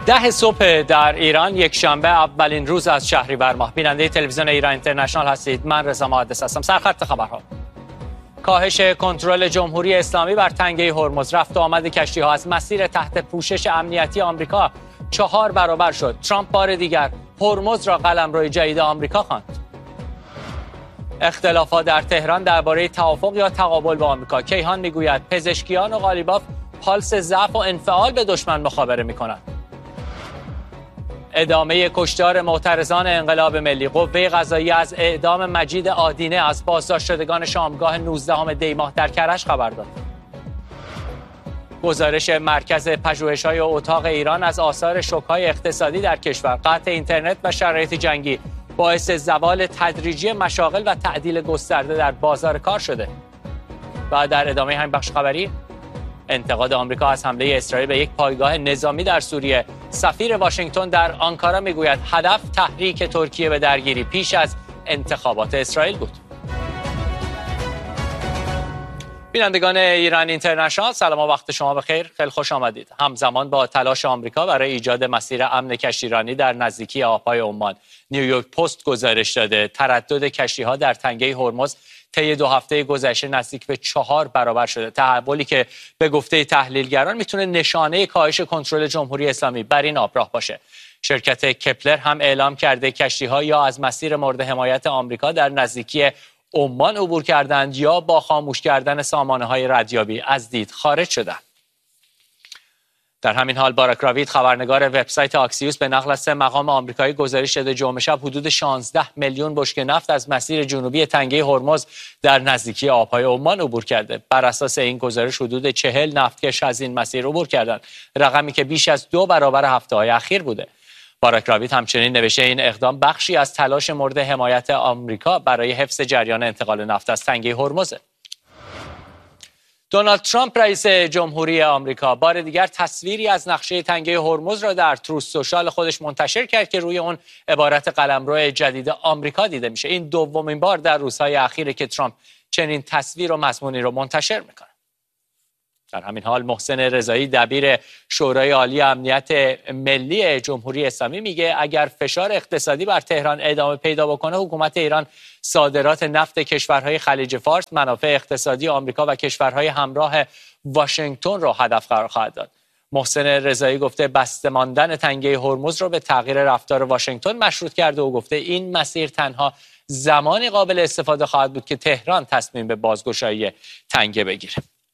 10 صبح در ایران، یک شنبه، اولین روز از شهریور ماه. بیننده تلویزیون ایران اینترنشنال هستید. من رضا محدث هستم. سرخط خبرها: کاهش کنترل جمهوری اسلامی بر تنگه هرمز. رفت و آمد کشتی‌ها از مسیر تحت پوشش امنیتی آمریکا 4 برابر شد. ترامپ بار دیگر هرمز را قلمرو جدید آمریکا خواند. اختلافات در تهران درباره توافق یا تقابل با آمریکا. کیهان میگوید پزشکیان و قالیباف پالس ضعف و انفعال به دشمن مخابره میکنند. ادامه کشتار معترضان انقلاب ملی. قوه قضاییه از اعدام مجید آدینه از بازداشت شدگان شامگاه 19 دی ماه در کرج خبر داد. گزارش مرکز پژوهش‌های اتاق ایران از آثار شوک‌های اقتصادی در کشور. قطع اینترنت و شرایط جنگی باعث زوال تدریجی مشاغل و تعدیل گسترده در بازار کار شده. و در ادامه همین بخش خبری، انتقاد آمریکا از حمله اسرائیل به یک پایگاه نظامی در سوریه. سفیر واشنگتن در آنکارا میگوید هدف تحریک ترکیه به درگیری پیش از انتخابات اسرائیل بود. بینندگان ایران اینترنشنال، سلام و وقت شما بخیر. خیلی خوش آمدید. همزمان با تلاش آمریکا برای ایجاد مسیر امن کشتیرانی در نزدیکی آبهای عمان، نیویورک پست گزارش داده تردد کشتی‌ها در تنگه هرمز طی 2 هفته گذشته نزدیک به 4 برابر شده. تحولی که به گفته تحلیلگران میتونه نشانه کاهش کنترل جمهوری اسلامی بر این آبراه باشه. شرکت کپلر هم اعلام کرده کشتی‌ها یا از مسیر مورد حمایت آمریکا در نزدیکی عمان عبور کردند یا با خاموش کردن سامانه‌های ردیابی از دید خارج شدند. در همین حال باراک راوید، خبرنگار وبسایت آکسیوس، به نقل از 3 مقام آمریکایی گزارش داده جمعه شب حدود 16 میلیون بشکه نفت از مسیر جنوبی تنگه هرمز در نزدیکی آبهای عمان عبور کرده. بر اساس این گزارش حدود 40 نفتکش از این مسیر عبور کردند، رقمی که بیش از 2 برابر هفته‌های اخیر بوده. باراک راوید همچنین نوشته این اقدام بخشی از تلاش مورد حمایت آمریکا برای حفظ جریان انتقال نفت از تنگه هرمز. دونالد ترامپ رئیس جمهوری آمریکا بار دیگر تصویری از نقشه تنگه هرمز را در تروث سوشال خودش منتشر کرد که روی اون عبارت قلمرو جدید آمریکا دیده میشه. این دومین بار در روزهای اخیره که ترامپ چنین تصویر و مضمونی رو منتشر میکنه. در همین حال محسن رضایی، دبیر شورای عالی امنیت ملی جمهوری اسلامی، میگه اگر فشار اقتصادی بر تهران ادامه پیدا بکنه، حکومت ایران صادرات نفت کشورهای خلیج فارس، منافع اقتصادی آمریکا و کشورهای همراه واشنگتن را هدف قرار خواهد داد. محسن رضایی گفته بسته ماندن تنگه هرمز را به تغییر رفتار واشنگتن مشروط کرده و گفته این مسیر تنها زمانی قابل استفاده خواهد بود که تهران تصمیم به بازگشایی تنگه بگیره.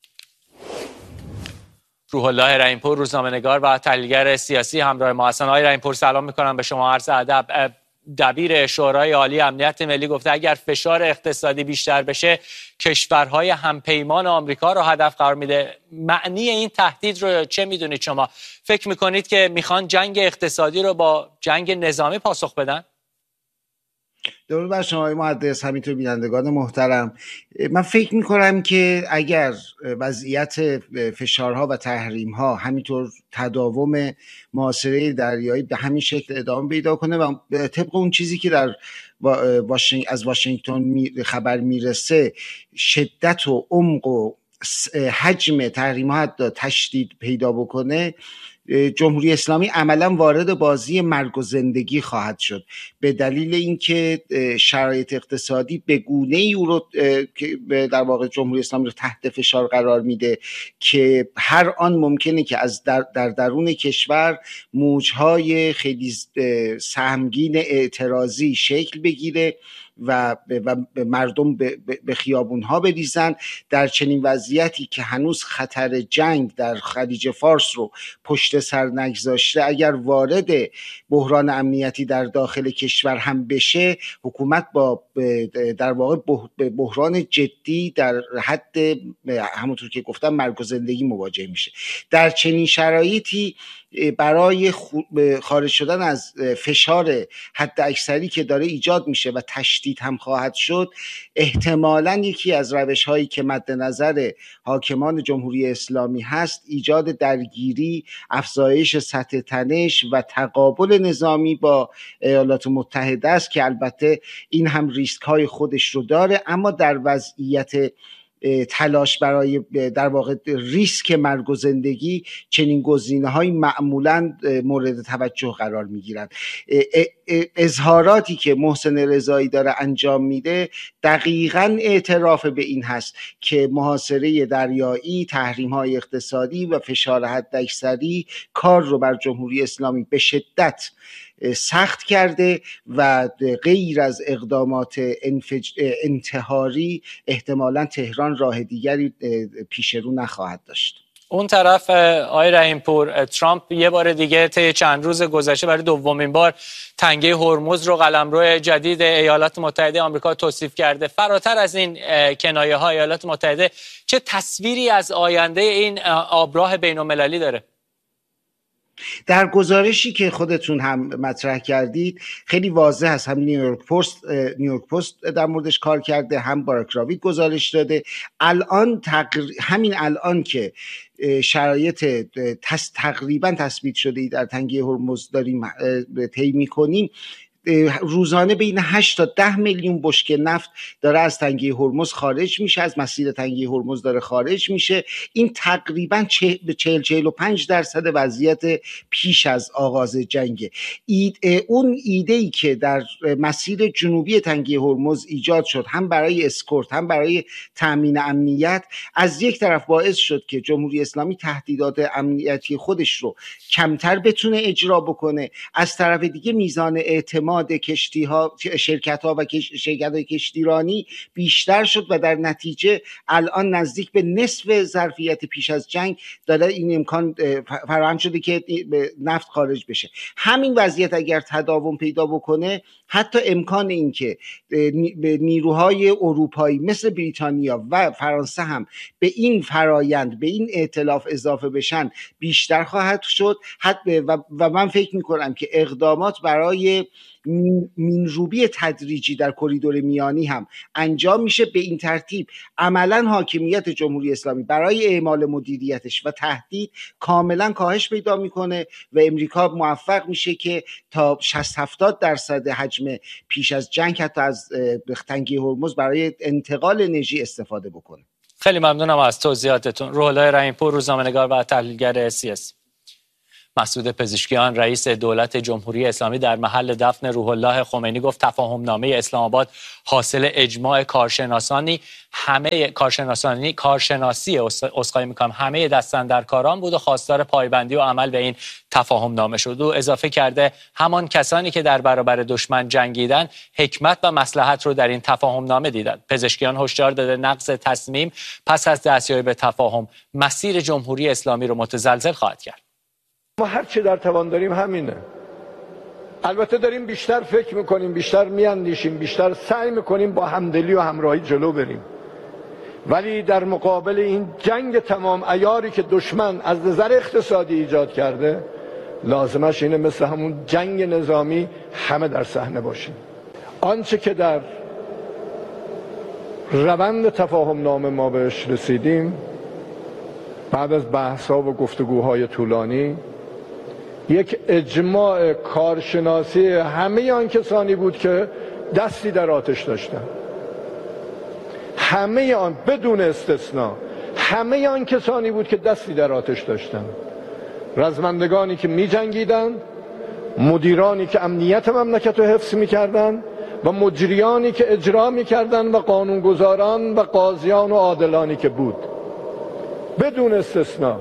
روح الله رحیم‌پور، روزنامه‌نگار و تحلیلگر سیاسی، همراه ما هستند. آقای رحیم‌پور، سلام می‌کنم به شما. عرض ادب. دبیر شورای عالی امنیت ملی گفته اگر فشار اقتصادی بیشتر بشه، کشورهای همپیمان آمریکا رو هدف قرار میده. معنی این تهدید رو چه میدونید شما؟ فکر میکنید که میخوان جنگ اقتصادی رو با جنگ نظامی پاسخ بدن؟ درود بر شما آقای محدث، همینطور بینندگان محترم. من فکر میکنم که اگر وضعیت فشارها و تحریمها همینطور تداوم محاصره دریایی به همین شکل ادامه پیدا کنه و طبق اون چیزی که در از واشنگتن خبر میرسه، شدت و عمق و حجم تحریم‌ها حتی تشدید پیدا بکنه، جمهوری اسلامی عملا وارد بازی مرگ و زندگی خواهد شد، به دلیل اینکه شرایط اقتصادی به گونه‌ای او رو در واقع جمهوری اسلامی رو تحت فشار قرار میده که هر آن ممکنه که از در درون کشور موجهای خیلی سهمگین اعتراضی شکل بگیره و مردم به خیابونها بریزن. در چنین وضعیتی که هنوز خطر جنگ در خلیج فارس رو پشت سر نگذاشته، اگر وارد بحران امنیتی در داخل کشور هم بشه، حکومت با در واقع بحران جدی در حد همونطور که گفتم مرگ و زندگی مواجه میشه. در چنین شرایطی برای خارج شدن از فشار حد اکثری که داره ایجاد میشه و تشدید هم خواهد شد، احتمالاً یکی از روش هایی که مد نظر حاکمان جمهوری اسلامی هست ایجاد درگیری، افزایش سطح تنش و تقابل نظامی با ایالات متحده است که البته این هم ریسک های خودش رو داره، اما در وضعیت تلاش برای در واقع ریسک مرگ و زندگی، چنین گزینه‌های معمولاً مورد توجه قرار می‌گیرند. اظهاراتی که محسن رضایی داره انجام میده دقیقاً اعتراف به این هست که محاصره دریایی، تحریم‌های اقتصادی و فشار حداکثری کار رو بر جمهوری اسلامی به شدت سخت کرده و غیر از اقدامات انتحاری احتمالاً تهران راه دیگری پیش رو نخواهد داشت. اون طرف آقای رحیم‌پور، ترامپ یه بار دیگه طی چند روز گذشته برای دومین بار تنگه هرمز رو قلمرو جدید ایالات متحده آمریکا توصیف کرده. فراتر از این کنایه‌ها ایالات متحده چه تصویری از آینده این آبراه بین‌المللی داره؟ در گزارشی که خودتون هم مطرح کردید خیلی واضح است، هم نیویورک پست در موردش کار کرده، هم باراک راوید گزارش داده. همین الان که شرایط تقریبا تثبیت شده ای در تنگه هرمز داریم طی می‌کنیم، روزانه بین 8 تا 10 میلیون بشکه نفت داره از تنگه هرمز خارج میشه، از مسیر تنگه هرمز داره خارج میشه. این تقریبا 40-45% وضعیت پیش از آغاز جنگه. اون ایده‌ای که در مسیر جنوبی تنگه هرمز ایجاد شد، هم برای اسکورت هم برای تامین امنیت، از یک طرف باعث شد که جمهوری اسلامی تهدیدات امنیتی خودش رو کمتر بتونه اجرا بکنه، از طرف دیگه میزان اعتماد شرکت‌ها و شرکت‌های کشتیرانی بیشتر شد و در نتیجه الان نزدیک به نصف ظرفیت پیش از جنگ داره این امکان فراهم شده که نفت خارج بشه. همین وضعیت اگر تداوم پیدا بکنه، حتی امکان این که نیروهای اروپایی مثل بریتانیا و فرانسه هم به این فرایند، به این ائتلاف اضافه بشن بیشتر خواهد شد. و من فکر میکنم که اقدامات برای مینروبی تدریجی در کریدور میانی هم انجام میشه. به این ترتیب عملا حاکمیت جمهوری اسلامی برای اعمال مدیریتش و تهدید کاملا کاهش پیدا میکنه و امریکا موفق میشه که تا 60-70% حجم پیش از جنگ حتی از تنگه هرمز برای انتقال انرژی استفاده بکنه. خیلی ممنونم از توضیحاتتون. روح الله رحیم‌پور، روزنامه‌نگار و تحلیلگر سیاسی. مسعود پزشکیان، رئیس دولت جمهوری اسلامی، در محل دفن روح الله خمینی گفت تفاهمنامه اسلام آباد حاصل اجماع کارشناسی همه دستاندرکاران بود و خواستار پایبندی و عمل به این تفاهمنامه شد. او اضافه کرده همان کسانی که در برابر دشمن جنگیدن حکمت و مصلحت رو در این تفاهمنامه دیدند. پزشکیان هشدار داده نقض تصمیم پس از دستیابی به تفاهم مسیر جمهوری اسلامی رو متزلزل خواهد کرد. ما هر چی در توان داریم همینه. البته داریم بیشتر فکر میکنیم، بیشتر میاندیشیم، بیشتر سعی میکنیم با همدلی و همراهی جلو بریم، ولی در مقابل این جنگ تمام عیاری که دشمن از نظر اقتصادی ایجاد کرده، لازمش اینه مثل همون جنگ نظامی همه در صحنه باشیم. آنچه که در روند تفاهمنامه ما بهش رسیدیم بعد از بحث‌ها و گفتگوهای طولانی، یک اجماع کارشناسی همه آن کسانی بود که دستی در آتش داشتن. همه آن بدون استثناء، همه آن کسانی بود که دستی در آتش داشتن. رزمندگانی که می جنگیدن، مدیرانی که امنیت مملکت رو حفظ می کردن و مجریانی که اجرا می کردن و قانونگذاران و قاضیان و عادلانی که بود، بدون استثناء.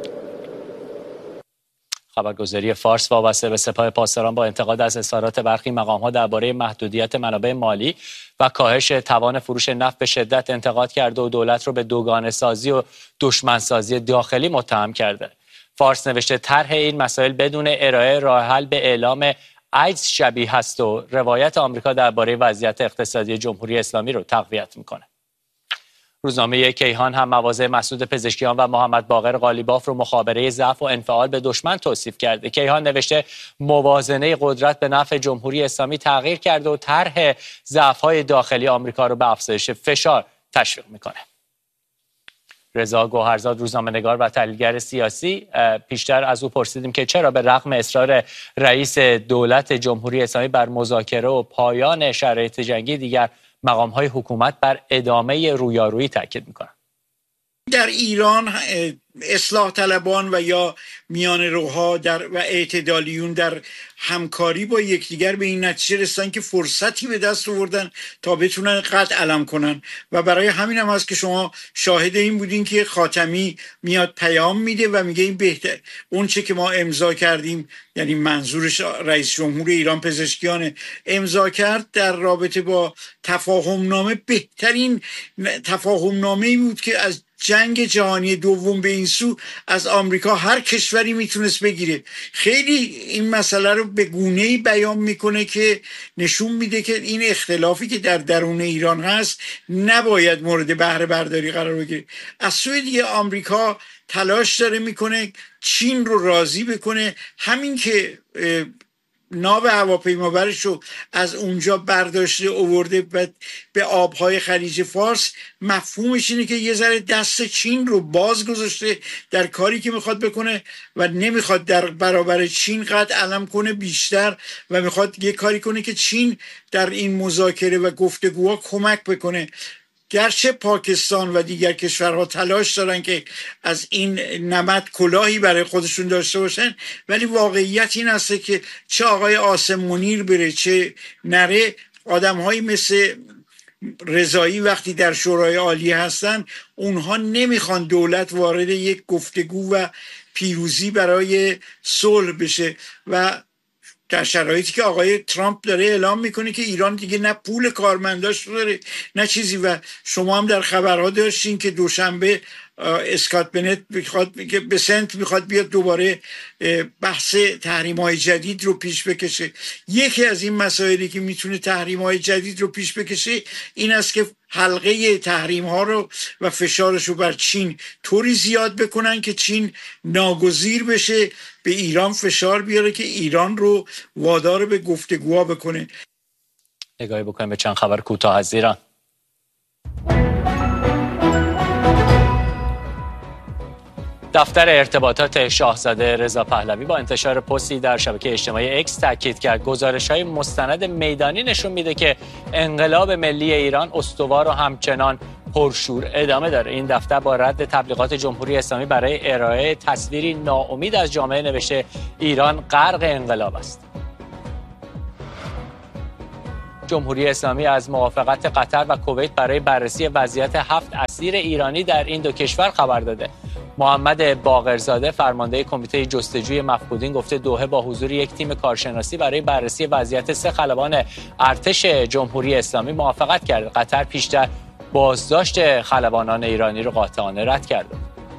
خبرگزاری فارس وابسته به سپاه پاسداران با انتقاد از اظهارات برخی مقام‌ها درباره محدودیت منابع مالی و کاهش توان فروش نفت به شدت انتقاد کرده و دولت را به دوگانه‌سازی و دشمنسازی داخلی متهم کرده. فارس نوشته طرح این مسائل بدون ارائه راه حل به اعلام عجز شبیه است و روایت آمریکا درباره وضعیت اقتصادی جمهوری اسلامی رو تقویت میکنه. روزنامه کیهان هم مواضع مسعود پزشکیان و محمد باقر قالیباف رو مخابره ضعف و انفعال به دشمن توصیف کرده. کیهان نوشته موازنه قدرت به نفع جمهوری اسلامی تغییر کرده و طرح ضعف‌های داخلی آمریکا رو به افزایش فشار تشویق میکنه. رضا گوهرزاد، روزنامه‌نگار و تحلیلگر سیاسی، پیشتر از او پرسیدیم که چرا به رغم اصرار رئیس دولت جمهوری اسلامی بر مذاکره و پایان شرایط جنگی دیگر مقام‌های حکومت بر ادامه رویارویی تاکید می‌کنند. در ایران اصلاح طلبان و یا میان روها و اعتدالیون در همکاری با یکدیگر به این نتیجه رسیدن که فرصتی به دست آوردن تا بتونن قطع علم کنن و برای همین هم هست که شما شاهد این بودین که خاتمی میاد پیام میده و میگه این بهتر اون چه که ما امضا کردیم، یعنی منظورش رئیس جمهور ایران پزشکیان امضا کرد در رابطه با تفاهم نامه، بهترین تفاهم نامه‌ای بود که از جنگ جهانی دوم به این سو از آمریکا هر کشوری میتونست بگیره. خیلی این مسئله رو به گونه‌ای بیان میکنه که نشون میده که این اختلافی که در درون ایران هست نباید مورد بهره برداری قرار بگیره. از سوی دیگه آمریکا تلاش داره میکنه چین رو راضی بکنه، همین که ناو هواپیمابرش رو از اونجا برداشته آورده به آبهای خلیج فارس، مفهومش اینه که یه ذره دست چین رو باز گذاشته در کاری که میخواد بکنه و نمیخواد در برابر چین قطع علم کنه بیشتر و میخواد یه کاری کنه که چین در این مذاکره و گفتگوها کمک بکنه. گرچه پاکستان و دیگر کشورها تلاش دارن که از این نمد کلاهی برای خودشون داشته باشن، ولی واقعیت این هسته که چه آقای عاصم منیر بره چه نره، آدم‌هایی مثل رضایی وقتی در شورای عالیه هستن اونها نمیخوان دولت وارد یک گفتگو و پیروزی برای صلح بشه و در شرایطی که آقای ترامپ داره اعلام میکنه که ایران دیگه نه پول کارمنداش داره نه چیزی، و شما هم در خبرها داشتین که دوشنبه اسکات بنت بسنت میخواد بیاد دوباره بحث تحریم‌های جدید رو پیش بکشه. یکی از این مسائلی که میتونه تحریم‌های جدید رو پیش بکشه این است که حلقه تحریم‌ها رو و فشارش رو بر چین طوری زیاد بکنن که چین ناگزیر بشه به ایران فشار بیاره که ایران رو وادار به گفتگوها بکنه. نگاهی بکنیم به چند خبر کوتاه از ایران. دفتر ارتباطات شاهزاده رضا پهلوی با انتشار پستی در شبکه اجتماعی اکس تاکید کرد گزارش‌های مستند میدانی نشون میده که انقلاب ملی ایران استوار و همچنان پرشور ادامه داره. این دفتر با رد تبلیغات جمهوری اسلامی برای ارائه تصویری ناامید از جامعه نوشته ایران غرق انقلاب است. جمهوری اسلامی از موافقت قطر و کویت برای بررسی وضعیت 7 اسیر ایرانی در این دو کشور خبر داده. محمد باقرزاده فرمانده کمیته جستجوی مفقودین گفته دوحه با حضور یک تیم کارشناسی برای بررسی وضعیت 3 خلبان ارتش جمهوری اسلامی موافقت کرده. قطر پیشتر بازداشت خلبانان ایرانی را قاطعانه رد کرده.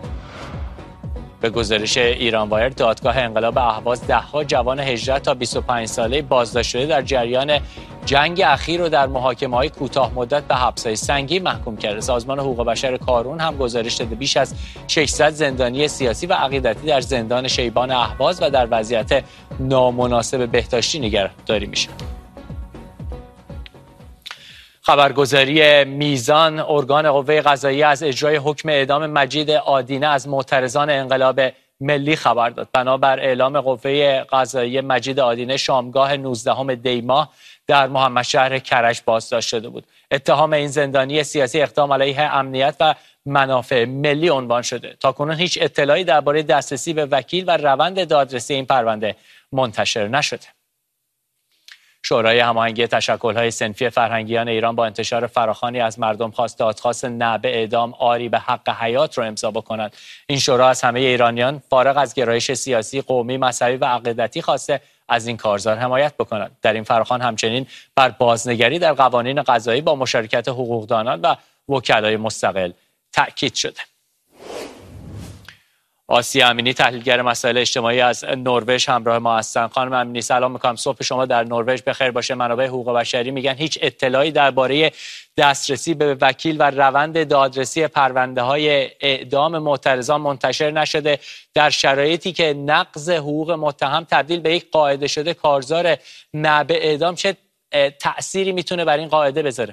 به گزارش ایران وایر دادگاه انقلاب اهواز ده‌ها جوان 18 تا 25 ساله بازداشت شده در جریان جنگ اخیر رو در محاکمه‌های کوتاه مدت به حبس‌های سنگین محکوم کرده. سازمان حقوق بشر کارون هم گزارش داده بیش از 600 زندانی سیاسی و عقیدتی در زندان شیبان اهواز و در وضعیت نامناسب بهداشتی نگهداری میشن. خبرگزاری میزان ارگان قوه قضاییه از اجرای حکم اعدام مجید آدینه از معترضان انقلاب ملی خبر داد. بنابر اعلام قوه قضاییه مجید آدینه شامگاه 19 دی ماه در محمدشهر کرج بازداشت شده بود. اتهام این زندانی سیاسی اقدام علیه امنیت و منافع ملی عنوان شده. تاکنون هیچ اطلاعی درباره دسترسی به وکیل و روند دادرسی این پرونده منتشر نشده. شورای هماهنگی تشکل‌های صنفی فرهنگیان ایران با انتشار فراخوانی از مردم خواست دادخواست نعب اعدام آری به حق حیات را امضا بکنند. این شورا از همه ایرانیان فارغ از گرایش سیاسی، قومی، مذهبی و عقیدتی خواسته از این کارزار حمایت بکنند. در این فراخوان همچنین بر بازنگری در قوانین قضایی با مشارکت حقوقدانان و وکلای مستقل تأکید شده. آسیا امینی تحلیلگر مسائل اجتماعی از نروژ همراه ما هستند. خانم امینی سلام می‌کنم. صبح شما در نروژ بخیر باشه. منابع حقوق بشری میگن هیچ اطلاعی درباره دسترسی به وکیل و روند دادرسی پرونده‌های اعدام معترضان منتشر نشده در شرایطی که نقض حقوق متهم تبدیل به یک قاعده شده. کارزار نعب اعدام چه تأثیری میتونه بر این قاعده بذاره؟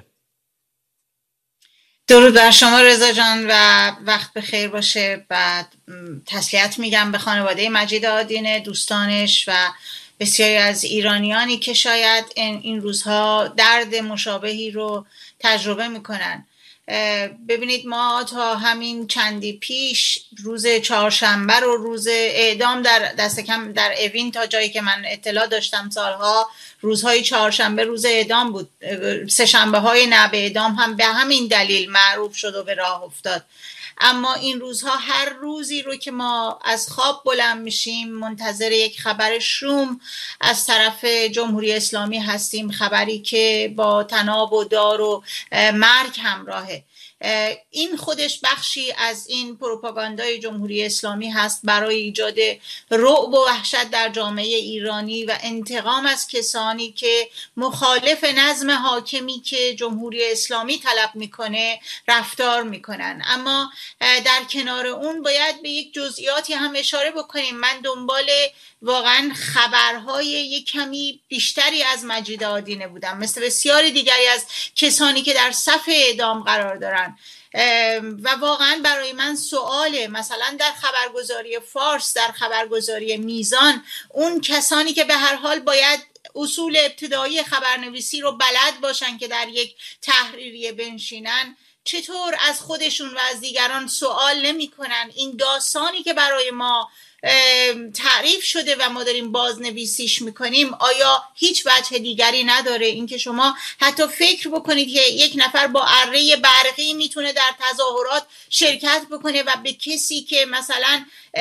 درود بر شما رضا جان و وقت بخیر باشه. بعد تسلیت میگم به خانواده مجید آدینه، دوستانش و بسیاری از ایرانیانی که شاید این روزها درد مشابهی رو تجربه میکنن. ببینید ما تا همین چندی پیش روز چهارشنبه رو روز اعدام در دست کم در اوین تا جایی که من اطلاع داشتم سالها روزهای چهارشنبه روز اعدام بود. سه شنبه های نه به اعدام هم به همین دلیل معروف شد و به راه افتاد. اما این روزها هر روزی رو که ما از خواب بلند میشیم منتظر یک خبر شوم از طرف جمهوری اسلامی هستیم، خبری که با طناب و دار و مرگ همراهه. این خودش بخشی از این پروپاگاندای جمهوری اسلامی هست برای ایجاد رعب و وحشت در جامعه ایرانی و انتقام از کسانی که مخالف نظم حاکمی که جمهوری اسلامی طلب میکنه رفتار میکنن. اما در کنار اون باید به یک جزئیاتی هم اشاره بکنیم. من دنبال واقعا خبرهای یک کمی بیشتری از مجید آدینه بودم، مثل بسیاری دیگری از کسانی که در صف اعدام قرار دارن و واقعا برای من سواله، مثلا در خبرگزاری فارس، در خبرگزاری میزان، اون کسانی که به هر حال باید اصول ابتدایی خبرنویسی رو بلد باشن که در یک تحریریه بنشینن، چطور از خودشون و از دیگران سوال نمی کنن این داستانی که برای ما تعریف شده و ما داریم بازنویسیش میکنیم آیا هیچ وجه دیگری نداره؟ اینکه شما حتی فکر بکنید که یک نفر با اره برقی میتونه در تظاهرات شرکت بکنه و به کسی که مثلا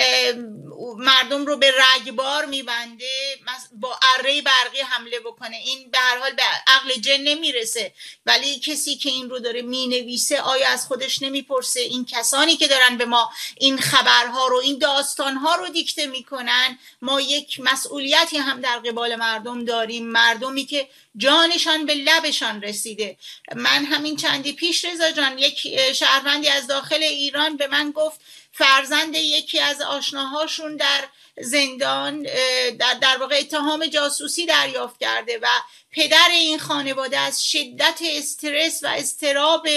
مردم رو به رگبار میبنده با اره برقی حمله بکنه، این به هر حال به عقل جن نمیرسه. ولی کسی که این رو داره مینویسه آیا از خودش نمیپرسه این کسانی که دارن به ما این خبرها رو، این داستانها رو دیکته میکنن، ما یک مسئولیتی هم در قبال مردم داریم، مردمی که جانشان به لبشان رسیده. من همین چندی پیش رضا جان یک شهروندی از داخل ایران به من گفت فرزند یکی از آشناهاشون در زندان در واقع اتهام جاسوسی دریافت کرده و پدر این خانواده از شدت استرس و اضطراب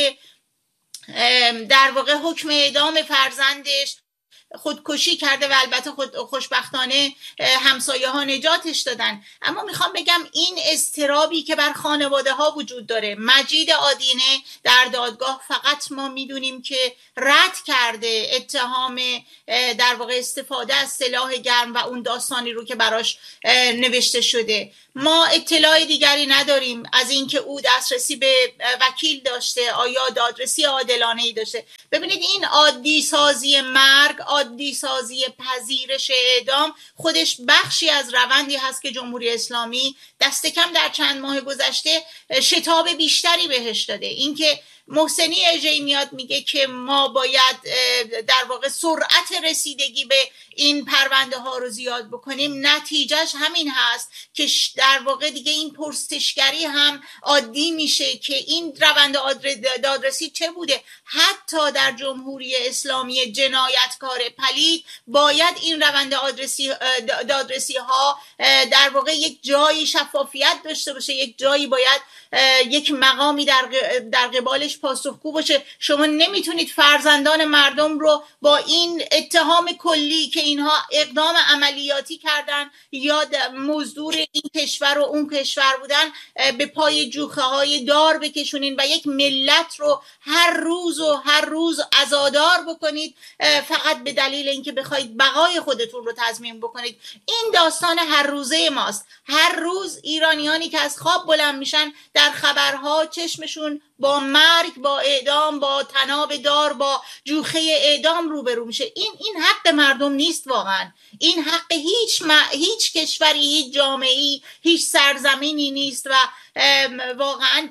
در واقع حکم اعدام فرزندش خودکشی کرده و البته خوشبختانه همسایه ها نجاتش دادن. اما میخوام بگم این اضطرابی که بر خانواده ها وجود داره، مجید آدینه در دادگاه فقط ما میدونیم که رد کرده اتهام در واقع استفاده از سلاح گرم و اون داستانی رو که براش نوشته شده. ما اطلاع دیگری نداریم از اینکه او دسترسی به وکیل داشته، آیا دادرسی عادلانه‌ای داشته. ببینید این عادی سازی مرگ، عادی سازی پذیرش اعدام خودش بخشی از روندی هست که جمهوری اسلامی دست کم در چند ماه گذشته شتاب بیشتری بهش داده. اینکه محسنی اژه‌ای میاد میگه که ما باید در واقع سرعت رسیدگی به این پرونده ها رو زیاد بکنیم، نتیجهش همین هست که در واقع دیگه این پرسشگری هم عادی میشه که این روند دادرسی چه بوده. حتی در جمهوری اسلامی جنایتکار پلید باید این روند دادرسی ها در واقع یک جایی شفافیت داشته باشه، یک جایی باید یک مقامی در قبالش پاسخگو باشه. شما نمیتونید فرزندان مردم رو با این اتهام کلی که اینها اقدام عملیاتی کردن یا مزدور این کشور و اون کشور بودن به پای جوخه های دار بکشونین و یک ملت رو هر روز عزادار بکنید فقط به دلیل اینکه بخواید بقای خودتون رو تضمین بکنید. این داستان هر روزه ماست. هر روز ایرانیانی که از خواب بلند میشن در خبرها چشمشون با مرگ، با اعدام، با طناب دار، با جوخه اعدام روبرو میشه. این حق مردم نیست. واقعا این حق هیچ کشوری، هیچ جامعه‌ای، هیچ سرزمینی نیست و واقعا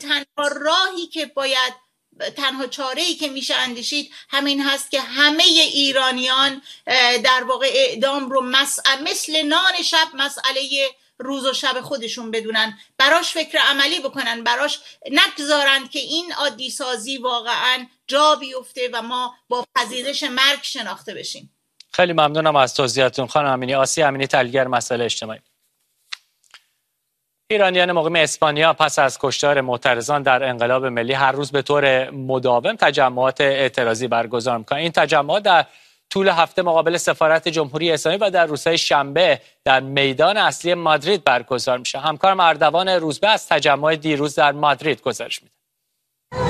تنها چاره‌ای که میشه اندیشید همین هست که همه ایرانیان در واقع اعدام رو مثل نان شب مسئله روز و شب خودشون بدونن، براش فکر عملی بکنن، براش نگذارن که این عادی سازی واقعا جا بیفته و ما با پذیرش مرگ شناخته بشیم. خیلی ممنونم از توضیحاتتون خانم امینی. آسیا امینی، تحلیلگر مسائل اجتماعی. ایرانیان مقیم اسپانیا پس از کشتار معترضان در انقلاب ملی هر روز به طور مداوم تجمعات اعتراضی برگزار می‌کنند. این تجمعات در طول هفته مقابل سفارت جمهوری اسلامی و در روزهای شنبه در میدان اصلی مادرید برگزار میشه. همکارم اردوان روزبه از تجمع دیروز در مادرید گزارش میده.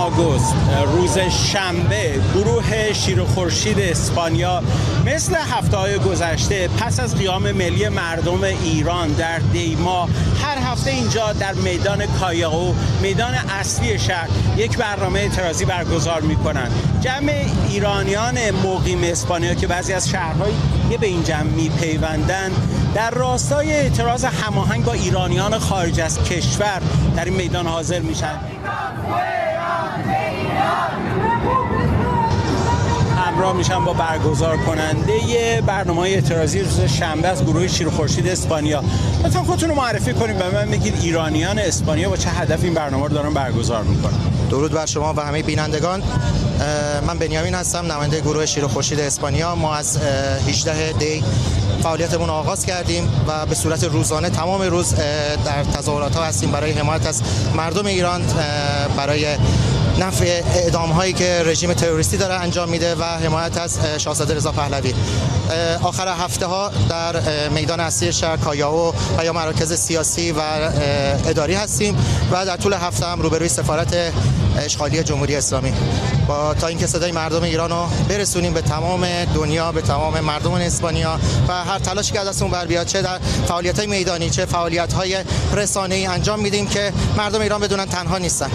آگوست روز شنبه گروه شیر و خورشید اسپانیا مثل هفته‌های گذشته پس از قیام ملی مردم ایران در دیما هر هفته اینجا در میدان کایاو، میدان اصلی شهر، یک برنامه اعتراضی برگزار می‌کنند. جمع ایرانیان مقیم اسپانیا که بعضی از شهرهای به این جمع می‌پیوندند در راستای اعتراض هماهنگ با ایرانیان خارج از کشور در این میدان حاضر میشن. همراه میشن با برگزار کننده برنامه اعتراضی روز شنبه از گروه شیر و خورشید اسپانیا. لطفاً خودتون رو معرفی کنید، به من بگید ایرانیان اسپانیا با چه هدف این برنامه رو دارن برگزار میکنن. درود بر شما و همه بینندگان. من بنیامین هستم، نماینده گروه شیر و خورشید اسپانیا. ما از 18 دی فعالیتمون رو آغاز کردیم و به صورت روزانه تمام روز در تظاهرات ها هستیم برای حمایت از مردم ایران، برای نفی اعدام هایی که رژیم تروریستی داره انجام میده و حمایت از شاهزاده رضا پهلوی. آخر هفته ها در میدان اصلی شهر کایاو و یا مراکز سیاسی و اداری هستیم و در طول هفته هم روبروی سفارت اشغالی جمهوری اسلامی تا اینکه صدای مردم ایران رو برسونیم به تمام دنیا، به تمام مردم اسپانیا و هر تلاشی که از دستمون بر بیاد، چه در فعالیت‌های میدانی چه فعالیت‌های رسانه‌ای انجام میدیم که مردم ایران بدونن تنها نیستن.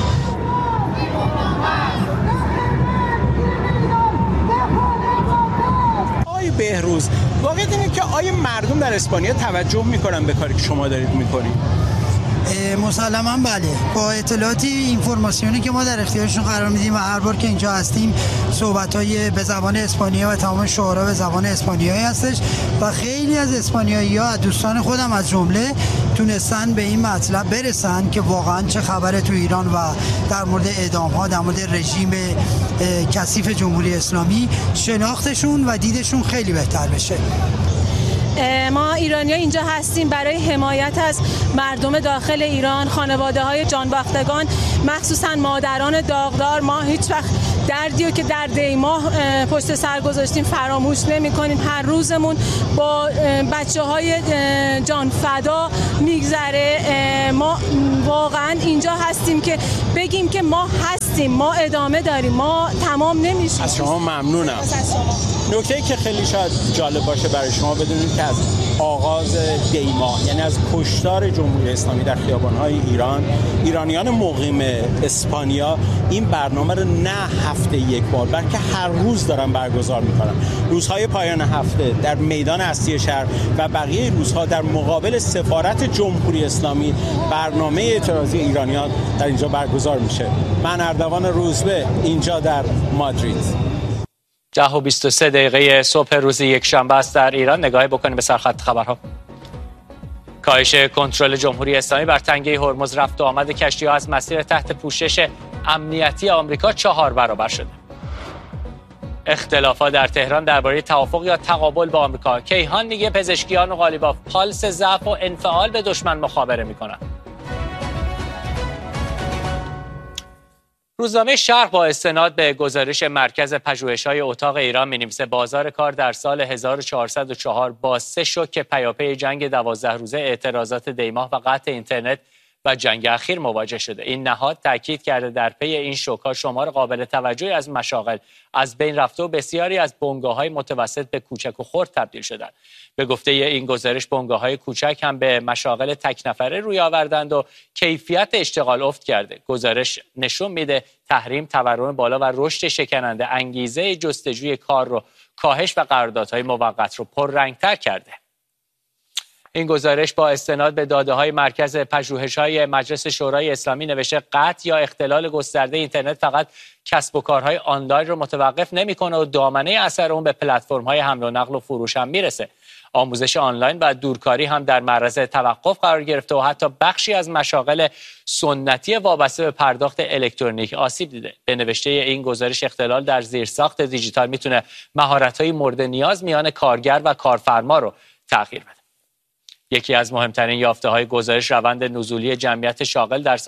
آقای بهروز، واقعیت اینه که آیا مردم در اسپانیا توجه میکنن به کاری که شما دارید میکنید؟ مسلماً بله. با اطلاعاتی اینفورماسیونی که ما در اختیارشون قرار میدیم و هر بار که اینجا هستیم صحبت‌های به زبان اسپانیا و تمام شعارا به زبان اسپانیایی هستش و خیلی از اسپانیایی‌ها، از دوستان خودم از جمله، تونستن به این مطلب برسن که واقعاً چه خبره تو ایران و در مورد اعدام‌ها، در مورد رژیم کثیف جمهوری اسلامی شناختشون و دیدشون خیلی بهتر بشه. ما ایرانی‌ها اینجا هستیم برای حمایت از مردم داخل ایران، خانواده‌های جانباختگان، مخصوصا مادران داغدار. ما هیچ وقت دردیو که در دیما پشت سر گذاشتیم فراموش نمی‌کنیم. هر روزمون با بچه‌های جان فدا میگذره. ما واقعا اینجا هستیم که بگیم که ما هستیم، ما ادامه داریم، ما تمام نمیشیم. از شما ممنونم. نکته‌ای که خیلی شاید جالب باشه برای شما بدونید که از آغاز دیما، یعنی از کشتار جمهوری اسلامی در خیابان‌های ایران، ایرانیان مقیم اسپانیا این برنامه رو نه هفته یک بار بلکه هر روز دارن برگزار میکنن. روزهای پایان هفته در میدان اصلی شهر و بقیه روزها در مقابل سفارت جمهوری اسلامی برنامه اعتراضی ایرانیان در اینجا برگزار میشه. من اردوان روزبه، اینجا در مادرید. 10:23 صبح روز یکشنبه است در ایران. نگاهی بکنیم به سرخط خبرها. کاهش کنترل جمهوری اسلامی بر تنگه هرمز، رفت و آمد کشتی‌ها از مسیر تحت پوشش امنیتی آمریکا 4 برابر شده. اختلافات در تهران درباره توافق یا تقابل با آمریکا. کیهان میگه پزشکیان و قالیباف پالس ضعف و انفعال به دشمن مخابره میکنن. روزنامه شرق با استناد به گزارش مرکز پژوهش‌های اتاق ایران می‌نویسه بازار کار در سال 1404 با 3 شوک پیاپی جنگ 12 روزه، اعتراضات دیماه و قطع اینترنت و جنگ اخیر مواجه شده. این نهاد تاکید کرده در پی این شوک‌ها شمار قابل توجهی از مشاغل از بین رفته و بسیاری از بنگاه‌های متوسط به کوچک و خرد تبدیل شدند. به گفته این گزارش بنگاه‌های کوچک هم به مشاغل تک نفره روی آوردند و کیفیت اشتغال افت کرده. گزارش نشون میده تحریم، تورم بالا و رشد شکننده انگیزه جستجوی کار رو کاهش و قراردادهای موقت رو پررنگ‌تر کرده. این گزارش با استناد به داده‌های مرکز پژوهش‌های مجلس شورای اسلامی نوشته قطع یا اختلال گسترده اینترنت فقط کسب و کارهای آنلاین رو متوقف نمی‌کنه و دامنه اثر اون به پلتفرم‌های حمل و نقل و فروش هم میرسه. آموزش آنلاین و دورکاری هم در معرض توقف قرار گرفته و حتی بخشی از مشاغل سنتی وابسته به پرداخت الکترونیک آسیب دیده. به نوشته این گزارش اختلال در زیرساخت دیجیتال میتونه مهارت‌های مورد نیاز میان کارگر و کارفرما رو تغییر بده. یکی از مهمترین یافته‌های گزارش روند نزولی جمعیت شاغل در سال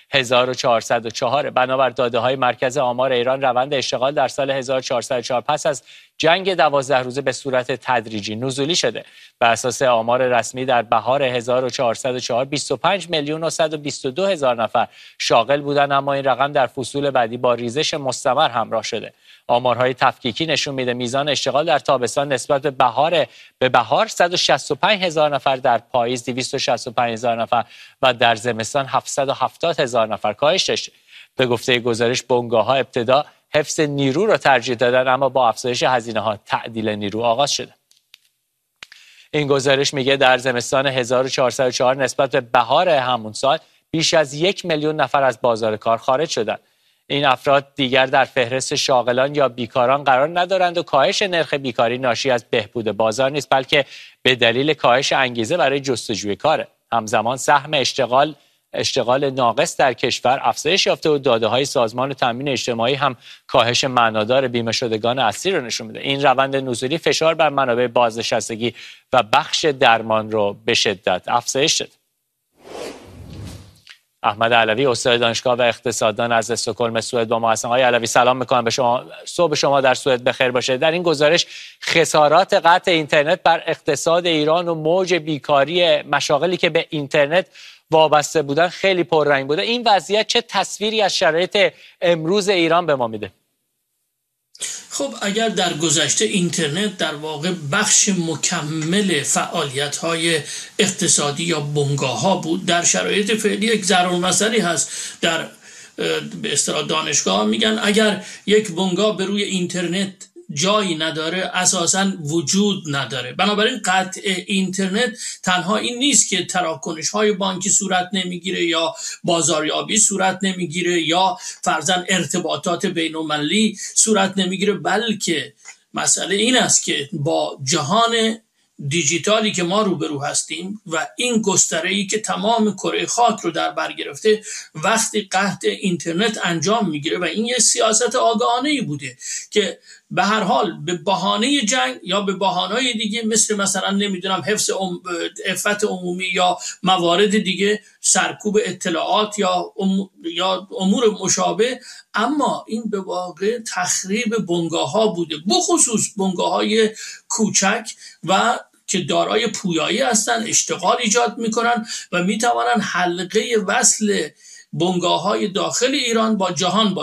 1404. بنابر داده‌های مرکز آمار ایران روند اشتغال در سال 1404 پس از جنگ 12 روزه به صورت تدریجی نزولی شده. بر اساس آمار رسمی در بهار 1404 25,122,000 نفر شاغل بودند، اما این رقم در فصول بعدی با ریزش مستمر همراه شده. آمارهای تفکیکی نشون میده میزان اشتغال در تابستان نسبت به بهار 165,000 نفر، در پاییز 265,000 نفر و در زمستان 770,000 نفر کاهش داشته. به گفته گزارش بنگاه‌ها ابتدا حفظ نیرو را ترجیح دادن، اما با افزایش هزینه‌ها تعدیل نیرو آغاز شده. این گزارش میگه در زمستان 1404 نسبت به بهار همون سال بیش از 1,000,000 نفر از بازار کار خارج شدند. این افراد دیگر در فهرست شاغلان یا بیکاران قرار ندارند و کاهش نرخ بیکاری ناشی از بهبود بازار نیست، بلکه به دلیل کاهش انگیزه برای جستجوی کاره. همزمان سهم اشتغال ناقص در کشور افزایش یافته و داده‌های سازمان تامین اجتماعی هم کاهش معنادار بیمه شدگان اسیر رو نشون میده. این روند نزولی فشار بر منابع بازنشستگی و بخش درمان رو به شدت افزایش داد. احمد علوی استاد دانشگاه و اقتصاددان از استکهلم سوئد با ما هستن. آقای علوی سلام میکنم به شما. صبح شما در سوئد بخیر باشه. در این گزارش خسارات قطع اینترنت بر اقتصاد ایران و موج بیکاری مشاغلی که به اینترنت وابسته بودن خیلی پررنگ بوده. این وضعیت چه تصویری از شرایط امروز ایران به ما میده؟ خب اگر در گذشته اینترنت در واقع بخش مکمل فعالیت‌های اقتصادی یا بنگاه‌ها بود، در شرایط فعلی یک ضرورمثلی هست. در به اصطلاح دانشگاه میگن اگر یک بنگاه به روی اینترنت جایی نداره اساساً وجود نداره. بنابراین قطع اینترنت تنها این نیست که تراکنش‌های بانکی صورت نمیگیره یا بازاریابی صورت نمیگیره یا فرضاً ارتباطات بین‌المللی صورت نمیگیره، بلکه مسئله این است که با جهان دیجیتالی که ما روبرو هستیم و این گستره‌ای که تمام کره خاک رو در بر گرفته، وقتی قطع اینترنت انجام میگیره و این یه سیاست آگاهانه‌ای بوده که به هر حال به بهانه جنگ یا به بهانه‌های دیگه مثلا نمیدونم حفظ عفت عمومی یا موارد دیگه سرکوب اطلاعات یا امور مشابه، اما این به واقع تخریب بنگاه‌ها بوده، بخصوص بنگاه‌های کوچک و که دارای پویایی هستن، اشتغال ایجاد میکنن و میتوانن حلقه وصل بنگاه‌های داخل ایران با جهان